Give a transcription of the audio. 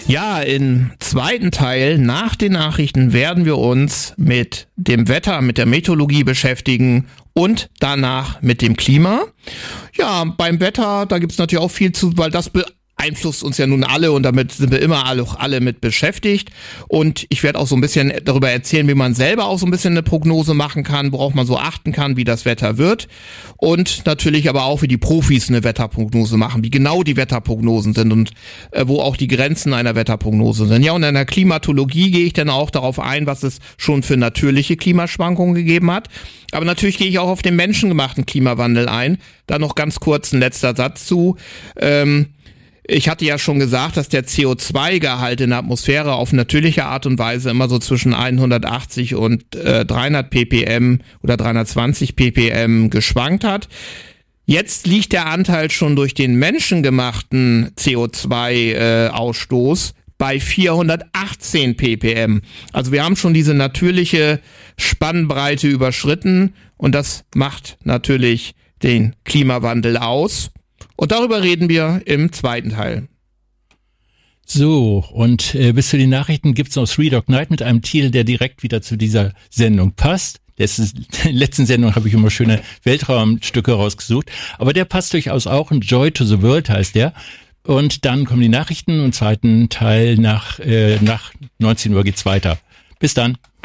Ja, im zweiten Teil nach den Nachrichten werden wir uns mit dem Wetter, mit der Meteorologie beschäftigen und danach mit dem Klima. Ja, beim Wetter, da gibt's natürlich auch viel zu, weil das beeinflusst uns ja nun alle und damit sind wir immer alle mit beschäftigt. Und ich werde auch so ein bisschen darüber erzählen, wie man selber auch so ein bisschen eine Prognose machen kann, worauf man so achten kann, wie das Wetter wird. Und natürlich aber auch, wie die Profis eine Wetterprognose machen, wie genau die Wetterprognosen sind und wo auch die Grenzen einer Wetterprognose sind. Ja, und in der Klimatologie gehe ich dann auch darauf ein, was es schon für natürliche Klimaschwankungen gegeben hat. Aber natürlich gehe ich auch auf den menschengemachten Klimawandel ein. Da noch ganz kurz ein letzter Satz zu. Ich hatte ja schon gesagt, dass der CO2-Gehalt in der Atmosphäre auf natürliche Art und Weise immer so zwischen 180 und 300 ppm oder 320 ppm geschwankt hat. Jetzt liegt der Anteil schon durch den menschengemachten CO2-Ausstoß bei 418 ppm. Also wir haben schon diese natürliche Spannbreite überschritten und das macht natürlich den Klimawandel aus. Und darüber reden wir im zweiten Teil. So, und bis zu den Nachrichten gibt's noch Three Dog Night mit einem Titel, der direkt wieder zu dieser Sendung passt. In der letzten Sendung habe ich immer schöne Weltraumstücke rausgesucht, aber der passt durchaus auch. Und Joy to the World heißt der. Und dann kommen die Nachrichten und im zweiten Teil nach 19 Uhr geht's weiter. Bis dann.